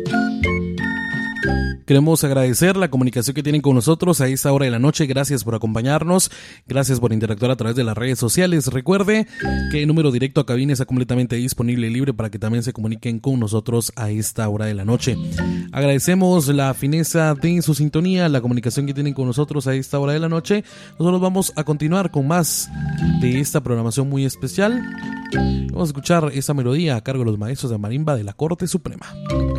Queremos agradecer la comunicación que tienen con nosotros a esta hora de la noche. Gracias por acompañarnos, gracias por interactuar a través de las redes sociales. Recuerde que el número directo a cabina está completamente disponible y libre para que también se comuniquen con nosotros a esta hora de la noche. Agradecemos la fineza de su sintonía, la comunicación que tienen con nosotros a esta hora de la noche. Nosotros vamos a continuar con más de esta programación muy especial. Vamos a escuchar esa melodía a cargo de los maestros de marimba de la Corte Suprema.